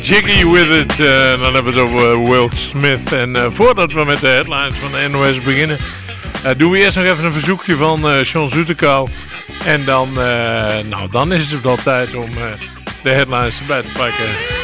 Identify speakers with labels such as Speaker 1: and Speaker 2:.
Speaker 1: Jiggy with it, dan hebben we het over Will Smith. En voordat we met de headlines van de NOS beginnen, doen we eerst nog even een verzoekje van Sean Zoetekou. En dan is het wel tijd om de headlines erbij te pakken.